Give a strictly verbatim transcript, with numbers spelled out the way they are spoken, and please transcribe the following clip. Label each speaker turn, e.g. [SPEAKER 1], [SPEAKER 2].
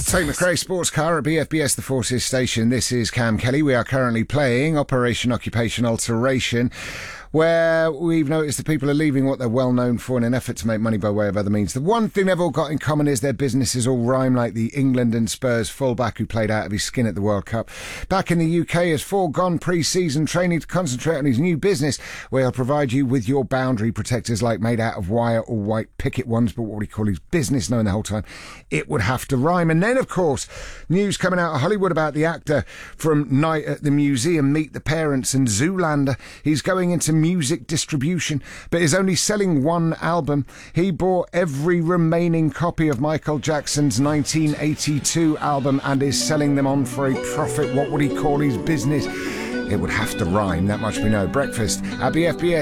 [SPEAKER 1] Tate McRae Sports Car at B F B S The Forces Station. This is Cam Kelly. We are currently playing Operation Occupation Alteration, where we've noticed that people are leaving what they're well known for in an effort to make money by way of other means. The one thing they've all got in common is their businesses all rhyme, like the England and Spurs fullback who played out of his skin at the World Cup. Back in the U K has foregone pre-season training to concentrate on his new business, where he'll provide you with your boundary protectors, like made out of wire or white picket ones, but what would he call his business, knowing the whole time it would have to rhyme. And then, of course, news coming out of Hollywood about the actor from Night at the Museum, Meet the Parents and Zoolander. He's going into music distribution, but is only selling one album. He bought every remaining copy of Michael Jackson's nineteen eighty-two album and is selling them on for a profit. What would he call his business? It would have to rhyme, that much we know. Breakfast at B F B S.